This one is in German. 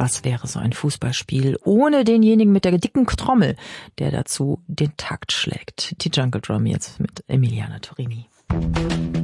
was wäre so ein Fußballspiel ohne denjenigen mit der dicken Trommel, der dazu den Takt schlägt. Die Jungle Drum jetzt mit Emiliana Torini.